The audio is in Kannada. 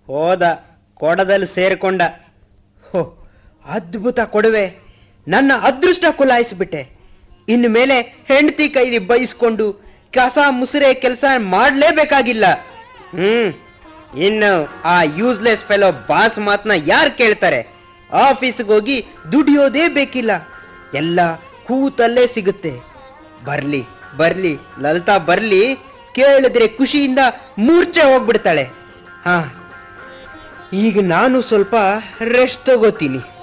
ಹೋದ, ಕೊಡದಲ್ಲಿ ಸೇರ್ಕೊಂಡ. ಹೋ, ಅದ್ಭುತ ಕೊಡುವೆ. ನನ್ನ ಅದೃಷ್ಟ ಕುಲಾಯಿಸ್ಬಿಟ್ಟೆ. ಇನ್ನು ಮೇಲೆ ಹೆಂಡತಿ ಕೈಲಿ ಬೈಸ್ಕೊಂಡು ಕಸ ಮುಸುರೆ ಕೆಲಸ ಮಾಡಲೇಬೇಕಾಗಿಲ್ಲ. ಇನ್ನು ಆ ಯೂಸ್ಲೆಸ್ ಫೆಲೋ ಬಾಸ್ ಮಾತನ್ನ ಯಾರು ಕೇಳ್ತಾರೆ? ಆಫೀಸ್ಗೆ ಹೋಗಿ ದುಡಿಯೋದೇ ಬೇಕಿಲ್ಲ, ಎಲ್ಲ ಕೂತಲ್ಲೇ ಸಿಗುತ್ತೆ. ಬರ್ಲಿ ಬರ್ಲಿ ಲಲಿತಾ ಬರ್ಲಿ, ಕೇಳಿದ್ರೆ ಖುಷಿಯಿಂದ ಮೂರ್ಛೆ ಹೋಗ್ಬಿಡ್ತಾಳೆ. ಹಾ, ಈಗ ನಾನು ಸ್ವಲ್ಪ ರೆಸ್ಟ್ ತಗೋತೀನಿ.